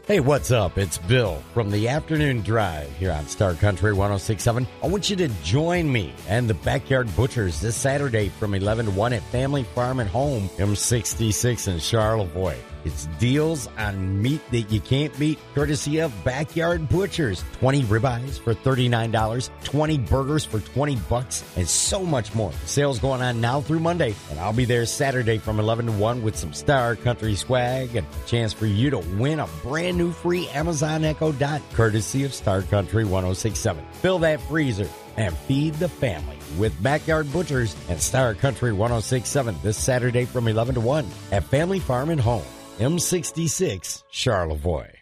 Hey, what's up? It's Bill from the Afternoon Drive here on Star Country 106.7. I want you to join me and the Backyard Butchers this Saturday from 11 to 1 at Family Farm and Home, M66 in Charlevoix. It's deals on meat that you can't beat, courtesy of Backyard Butchers. 20 ribeyes for $39, 20 burgers for $20, and so much more. The sale's going on now through Monday, and I'll be there Saturday from 11 to 1 with some Star Country swag and a chance for you to win a brand new free Amazon Echo Dot, courtesy of Star Country 106.7. Fill that freezer and feed the family with Backyard Butchers and Star Country 106.7 this Saturday from 11 to 1 at Family Farm and Home, M66, Charlevoix.